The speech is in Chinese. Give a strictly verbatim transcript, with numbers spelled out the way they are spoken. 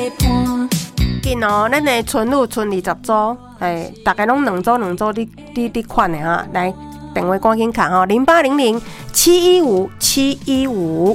紧哦，咱的春雨剩二十组，哎，大概拢两组两组，你你你款的哈，来电话赶紧卡哈，零八零零七一五七一五。